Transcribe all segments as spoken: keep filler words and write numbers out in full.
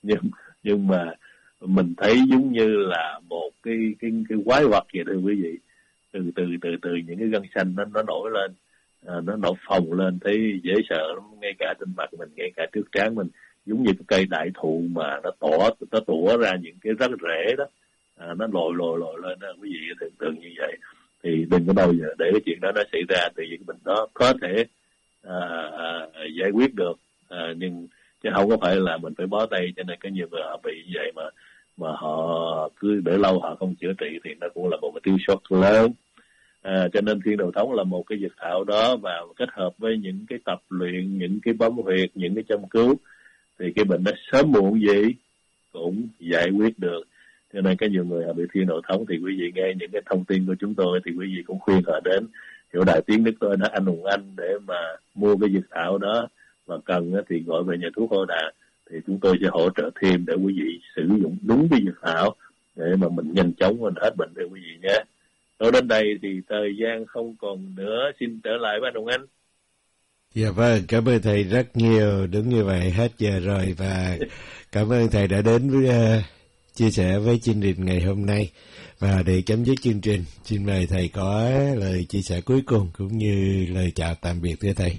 nhưng nhưng mà mình thấy giống như là một cái cái cái quái vật vậy thưa quý vị, từ từ từ từ những cái gân xanh nó nó nổi lên, à, nó nổi phồng lên, thấy dễ sợ lắm, ngay cả trên mặt mình, ngay cả trước trán mình, giống như cái cây đại thụ mà nó tỏ nó tủa ra những cái rắc rễ đó, à, nó lồi lồi lồi lên đó quý vị, tưởng tượng như vậy thì đừng có bao giờ để cái chuyện đó nó xảy ra. Từ những bệnh đó có thể à, à, giải quyết được, à, nhưng chứ không có phải là mình phải bó tay. Cho nên có nhiều người họ bị như vậy mà mà họ cứ để lâu họ không chữa trị thì nó cũng là một cái thiếu sót lớn. À, cho nên Thiên Đầu Thống là một cái dược thảo đó, và kết hợp với những cái tập luyện, những cái bấm huyệt, những cái châm cứu thì cái bệnh nó sớm muộn gì cũng giải quyết được. Cho nên có nhiều người họ bị Thiên Đầu Thống thì quý vị nghe những cái thông tin của chúng tôi thì quý vị cũng khuyên họ đến chỗ Đài Tiếng Nước Tôi đó, anh Hùng Anh, để mà mua cái dược thảo đó, và cần thì gọi về nhà thuốc Ô Đà thì chúng tôi sẽ hỗ trợ thêm để quý vị sử dụng đúng cái dược thảo để mà mình nhanh chóng mình hết bệnh để quý vị nhé. Nói đến đây thì thời gian không còn nữa, xin trở lại với anh Hùng Anh. Dạ vâng, cảm ơn thầy rất nhiều. Đúng như vậy, hết giờ rồi, và cảm ơn thầy đã đến với uh, chia sẻ với chương trình ngày hôm nay. Và để chấm dứt chương trình, xin mời thầy có lời chia sẻ cuối cùng cũng như lời chào tạm biệt thưa thầy.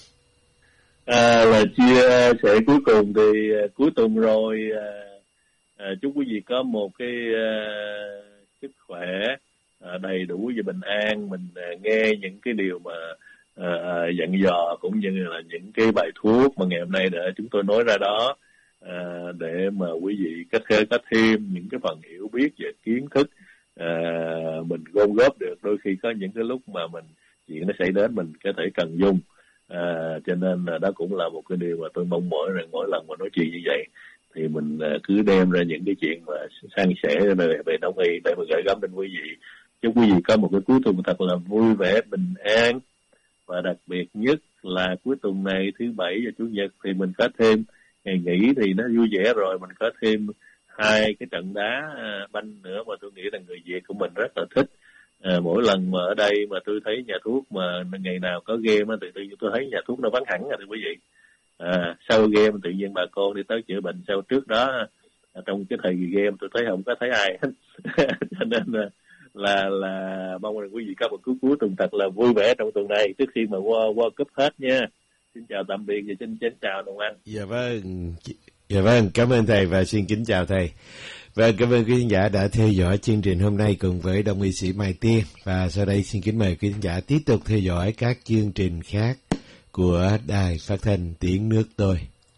À, lời chia sẻ cuối cùng thì uh, cuối tuần rồi, uh, uh, chúc quý vị có một cái uh, sức khỏe uh, đầy đủ và bình an. Mình uh, nghe những cái điều mà uh, dặn dò cũng như là những cái bài thuốc mà ngày hôm nay đã chúng tôi nói ra đó, uh, để mà quý vị có thể có thêm những cái phần hiểu biết về kiến thức uh, mình gom góp được. Đôi khi có những cái lúc mà mình chuyện nó xảy đến mình có thể cần dùng. À, cho nên là đó cũng là một cái điều mà tôi mong mỏi rằng mỗi lần mà nói chuyện như vậy thì mình uh, cứ đem ra những cái chuyện mà san sẻ về, về đông y để mà gửi gắm đến quý vị. Chúc quý vị có một cái cuối tuần thật là vui vẻ, bình an, và đặc biệt nhất là cuối tuần này thứ bảy và chủ nhật thì mình có thêm ngày nghỉ thì nó vui vẻ rồi, mình có thêm hai cái trận đá uh, banh nữa mà tôi nghĩ là người Việt của mình rất là thích. À, mỗi lần mà ở đây mà tôi thấy nhà thuốc mà ngày nào có game thì tự nhiên tôi thấy nhà thuốc nó vắng hẳn rồi thưa quý vị. À, sau game tự nhiên bà con đi tới chữa bệnh. Sau trước đó à, trong cái thời kỳ game tôi thấy không có thấy ai hết. Cho nên là là, là mong rằng quý vị có một cuối cuối tuần thật là vui vẻ trong tuần này trước khi mà qua qua cúp hết nha. Xin chào tạm biệt và xin kính chào Đồng Anh. Dạ vâng, dạ vâng, cảm ơn thầy và xin kính chào thầy. Và cảm ơn quý khán giả đã theo dõi chương trình hôm nay cùng với Đông y sĩ Mai Tiên. Và sau đây xin kính mời quý khán giả tiếp tục theo dõi các chương trình khác của Đài Phát thanh Tiếng Nước Tôi.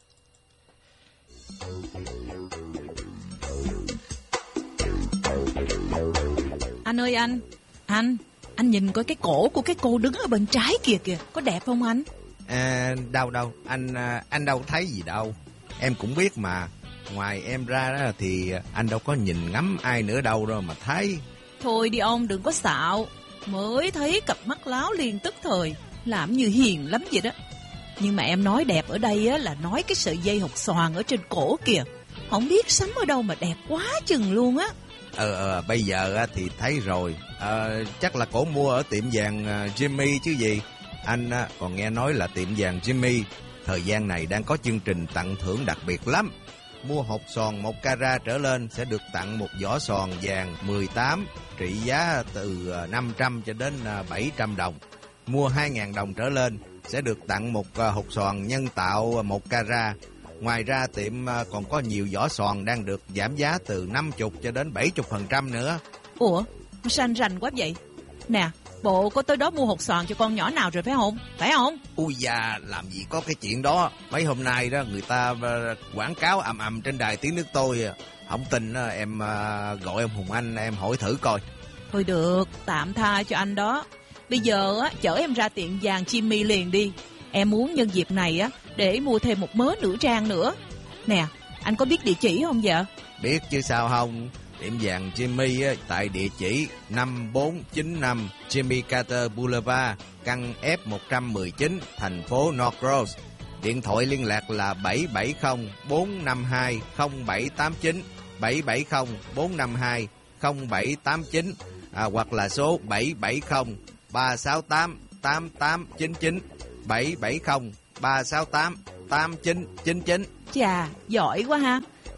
Anh ơi anh, anh, anh nhìn coi cái cổ của cái cô đứng ở bên trái kìa kìa, có đẹp không anh? À, đâu đâu, anh anh đâu thấy gì đâu. Em cũng biết mà. Ngoài em ra đó thì anh đâu có nhìn ngắm ai nữa đâu rồi mà thấy. Thôi đi ông, đừng có xạo. Mới thấy cặp mắt láo liền tức thời, làm như hiền lắm vậy đó. Nhưng mà em nói đẹp ở đây á, là nói cái sợi dây hột xoàn ở trên cổ kìa. Không biết sắm ở đâu mà đẹp quá chừng luôn á. Ờ, ờ bây giờ thì thấy rồi. Ờ, chắc là cổ mua ở tiệm vàng Jimmy chứ gì. Anh còn nghe nói là tiệm vàng Jimmy thời gian này đang có chương trình tặng thưởng đặc biệt lắm. Mua hột xoàn một carat trở lên sẽ được tặng một vỏ xoàn vàng mười tám trị giá từ năm trăm cho đến bảy trăm đồng. Mua hai nghìn đồng trở lên sẽ được tặng một hột xoàn nhân tạo một carat. Ngoài ra tiệm còn có nhiều vỏ xoàn đang được giảm giá từ năm mươi cho đến bảy mươi phần trăm nữa. Ủa, sao anh rành quá vậy? Nè, bộ có tới đó mua hột xoàn cho con nhỏ nào rồi phải không? Phải không? Ui da, làm gì có cái chuyện đó. Mấy hôm nay đó người ta quảng cáo ầm ầm trên Đài Tiếng Nước Tôi. Không tin em gọi em Hùng Anh em hỏi thử coi. Thôi được, tạm tha cho anh đó. Bây giờ á, chở em ra tiệm vàng Jimmy liền đi. Em muốn nhân dịp này á để mua thêm một mớ nữ trang nữa. Nè, anh có biết địa chỉ không vậy? Biết chứ sao không. Tiệm vàng Jimmy á, tại địa chỉ năm bốn chín năm Jimmy Carter Boulevard, căn F một trăm mười chín, thành phố North Rose. Điện thoại liên lạc là bảy bảy không bốn năm hai không bảy tám chín, bảy bảy không bốn năm hai không bảy tám chín, à, hoặc là số bảy bảy không ba sáu tám tám tám chín chín, bảy bảy không ba sáu tám tám chín chín chín. Chà, giỏi quá ha.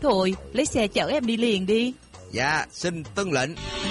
Thôi, lấy xe chở em đi liền đi. Dạ, xin tuân lệnh.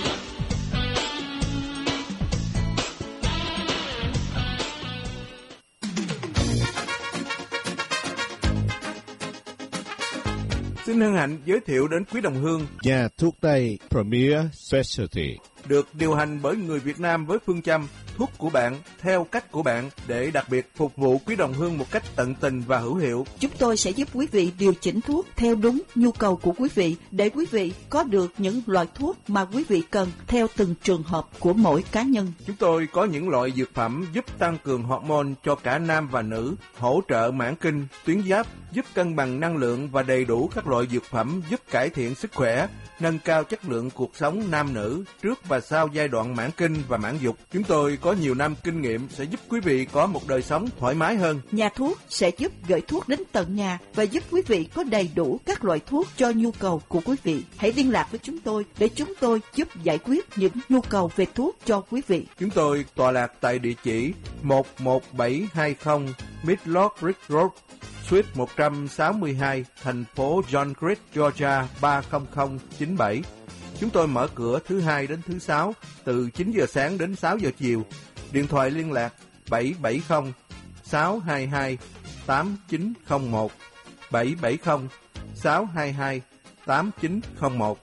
Xin hân hạnh giới thiệu đến quý đồng hương nhà thuốc Tây Premier Specialty, được điều hành bởi người Việt Nam với phương châm thuốc của bạn theo cách của bạn để đặc biệt phục vụ quý đồng hương một cách tận tình và hữu hiệu. Chúng tôi sẽ giúp quý vị điều chỉnh thuốc theo đúng nhu cầu của quý vị để quý vị có được những loại thuốc mà quý vị cần theo từng trường hợp của mỗi cá nhân. Chúng tôi có những loại dược phẩm giúp tăng cường hormone cho cả nam và nữ, hỗ trợ mãn kinh, tuyến giáp, giúp cân bằng năng lượng và đầy đủ các loại dược phẩm giúp cải thiện sức khỏe, nâng cao chất lượng cuộc sống nam nữ trước và sau giai đoạn mãn kinh và mãn dục. Chúng tôi có nhiều năm kinh nghiệm sẽ giúp quý vị có một đời sống thoải mái hơn. Nhà thuốc sẽ giúp gửi thuốc đến tận nhà và giúp quý vị có đầy đủ các loại thuốc cho nhu cầu của quý vị. Hãy liên lạc với chúng tôi để chúng tôi giúp giải quyết những nhu cầu về thuốc cho quý vị. Chúng tôi tọa lạc tại địa chỉ một một bảy hai không Midlock Ridge Road, Suite một trăm sáu mươi hai, thành phố John Creek, Georgia ba không không chín bảy. Chúng tôi mở cửa thứ hai đến thứ sáu từ chín giờ sáng đến sáu giờ chiều. Điện thoại liên lạc bảy bảy không sáu hai hai tám chín không một, bảy bảy không sáu hai hai tám chín không một.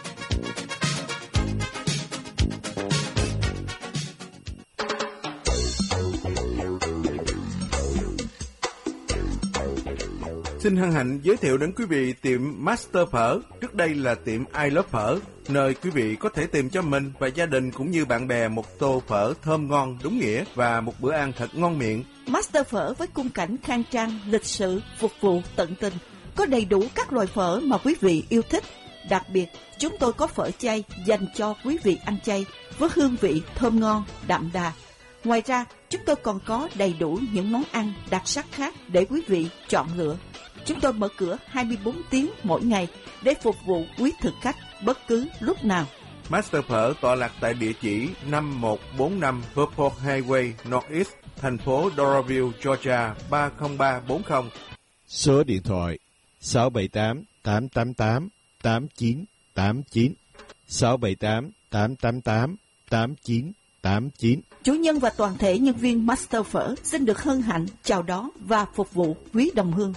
Xin hân hạnh giới thiệu đến quý vị tiệm Master Phở, trước đây là tiệm I Love Phở, nơi quý vị có thể tìm cho mình và gia đình cũng như bạn bè một tô phở thơm ngon đúng nghĩa và một bữa ăn thật ngon miệng. Master Phở với khung cảnh khang trang, lịch sự, phục vụ tận tình, có đầy đủ các loại phở mà quý vị yêu thích. Đặc biệt, chúng tôi có phở chay dành cho quý vị ăn chay với hương vị thơm ngon, đậm đà. Ngoài ra, chúng tôi còn có đầy đủ những món ăn đặc sắc khác để quý vị chọn lựa. Chúng tôi mở cửa hai mươi bốn tiếng mỗi ngày để phục vụ quý thực khách bất cứ lúc nào. Master Phở tọa lạc tại địa chỉ năm một bốn năm Fairport Highway Northeast, thành phố Doraville, Georgia ba không ba bốn không. Số điện thoại sáu bảy tám tám tám tám tám chín tám chín, sáu bảy tám tám tám tám tám chín tám chín. Chủ nhân và toàn thể nhân viên Master Phở xin được hân hạnh chào đón và phục vụ quý đồng hương.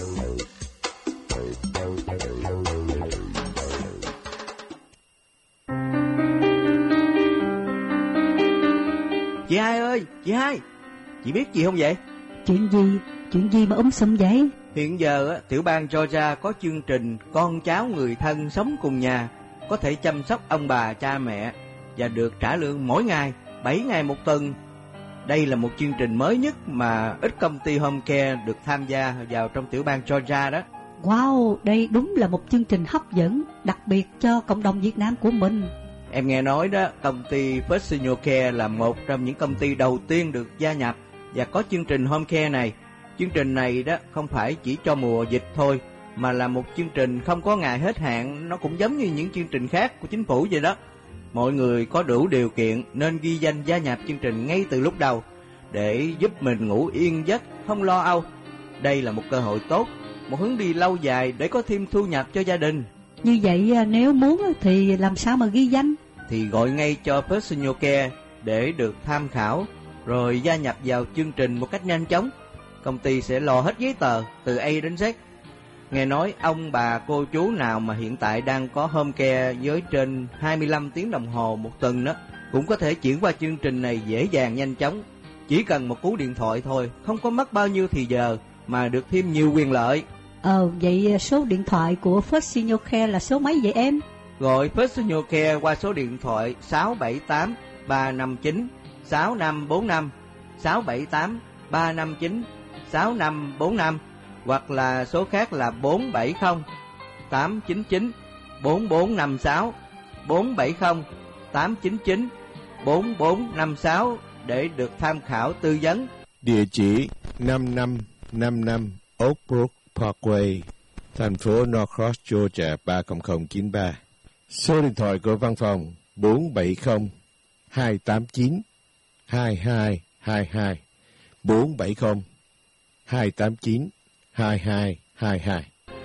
Chị Hai ơi, chị Hai, chị biết gì không vậy? Chuyện gì? Chuyện gì mà ốm sum vậy? Hiện giờ tiểu bang Georgia có chương trình con cháu người thân sống cùng nhà có thể chăm sóc ông bà cha mẹ và được trả lương mỗi ngày, bảy ngày một tuần. Đây là một chương trình mới nhất mà ít công ty home care được tham gia vào trong tiểu bang Georgia đó. Wow, đây đúng là một chương trình hấp dẫn, đặc biệt cho cộng đồng Việt Nam của mình. Em nghe nói đó, công ty First Senior Care là một trong những công ty đầu tiên được gia nhập và có chương trình home care này. Chương trình này đó không phải chỉ cho mùa dịch thôi, mà là một chương trình không có ngày hết hạn. Nó cũng giống như những chương trình khác của chính phủ vậy đó. Mọi người có đủ điều kiện nên ghi danh gia nhập chương trình ngay từ lúc đầu để giúp mình ngủ yên giấc, không lo âu. Đây là một cơ hội tốt, một hướng đi lâu dài để có thêm thu nhập cho gia đình. Như vậy nếu muốn thì làm sao mà ghi danh? Thì gọi ngay cho First Senior Care để được tham khảo, rồi gia nhập vào chương trình một cách nhanh chóng. Công ty sẽ lo hết giấy tờ từ A đến Z. Nghe nói ông bà cô chú nào mà hiện tại đang có home care với trên hai mươi lăm tiếng đồng hồ một tuần đó cũng có thể chuyển qua chương trình này dễ dàng nhanh chóng. Chỉ cần một cú điện thoại thôi, không có mất bao nhiêu thì giờ mà được thêm nhiều quyền lợi. Ờ, vậy số điện thoại của First Senior Care là số mấy vậy em? Gọi First Senior Care qua số điện thoại sáu bảy tám ba năm chín sáu năm bốn năm, sáu bảy tám ba năm chín sáu năm bốn năm, hoặc là số khác là bốn bảy không tám chín chín bốn bốn năm sáu, bốn bảy không tám chín chín bốn bốn năm sáu để được tham khảo tư vấn. Địa chỉ năm năm năm năm Oak Brook Parkway, thành phố Norcross, Georgia ba không không chín ba. Số điện thoại của văn phòng bốn bảy không hai tám chín hai hai hai hai, bốn bảy không hai tám chín hai hai hai hai.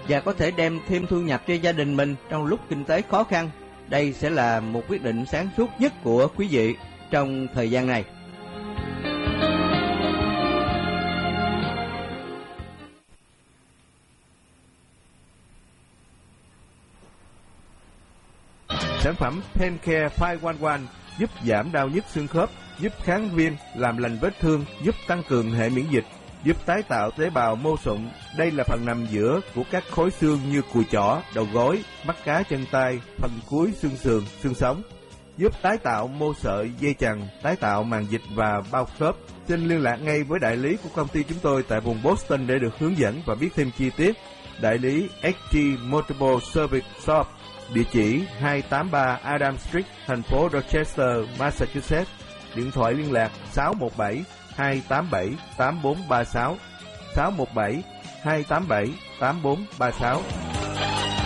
và có thể đem thêm thu nhập cho gia đình mình trong lúc kinh tế khó khăn. Đây sẽ là một quyết định sáng suốt nhất của quý vị trong thời gian này. Sản phẩm Pencare năm một một giúp giảm đau nhức xương khớp, giúp kháng viêm, làm lành vết thương, giúp tăng cường hệ miễn dịch, giúp tái tạo tế bào mô sụn. Đây là phần nằm giữa của các khối xương như cùi chỏ, đầu gối, mắt cá chân tay, phần cuối xương sườn, xương sống. Giúp tái tạo mô sợi, dây chằng, tái tạo màng dịch và bao khớp. Xin liên lạc ngay với đại lý của công ty chúng tôi tại vùng Boston để được hướng dẫn và biết thêm chi tiết. Đại lý ích tê Multiple Service Shop, địa chỉ hai tám ba Adam Street, thành phố Dorchester, Massachusetts. Điện thoại liên lạc sáu một bảy hai tám bảy tám bốn ba sáu, sáu một bảy hai tám bảy tám bốn ba sáu.